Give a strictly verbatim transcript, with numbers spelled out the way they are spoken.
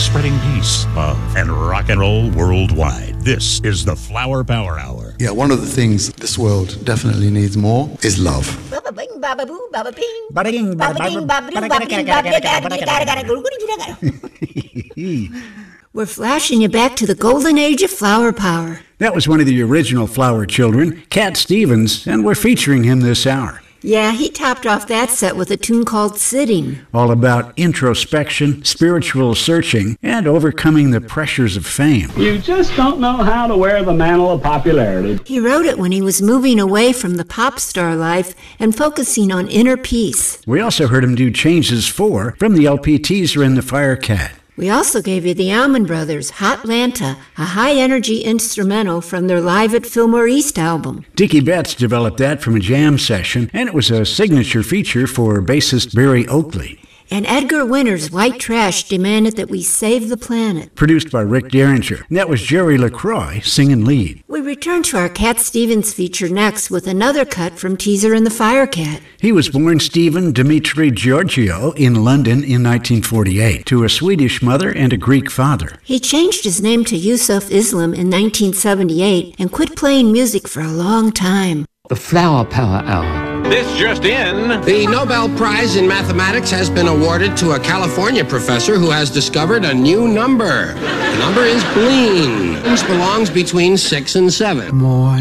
spreading peace, love, and rock and roll worldwide. This is the Flower Power Hour. Yeah, one of the things this world definitely needs more is love. We're flashing you back to the golden age of flower power. That was one of the original Flower Children, Cat Stevens, and we're featuring him this hour. Yeah, he topped off that set with a tune called Sitting. All about introspection, spiritual searching, and overcoming the pressures of fame. You just don't know how to wear the mantle of popularity. He wrote it when he was moving away from the pop star life and focusing on inner peace. We also heard him do Changes four from the L P Teaser and the Firecat. We also gave you the Allman Brothers' Hotlanta, a high-energy instrumental from their Live at Fillmore East album. Dickie Betts developed that from a jam session, and it was a signature feature for bassist Barry Oakley. And Edgar Winter's White Trash demanded that we save the planet. Produced by Rick Derringer. And that was Jerry LaCroix singing lead. We return to our Cat Stevens feature next with another cut from Teaser and the Firecat. He was born Stephen Dimitri Giorgio in London in nineteen forty-eight to a Swedish mother and a Greek father. He changed his name to Yusuf Islam in nineteen seventy-eight and quit playing music for a long time. The Flower Power Hour. This just in. The Nobel Prize in Mathematics has been awarded to a California professor who has discovered a new number. The number is Bleen. It belongs between six and seven. More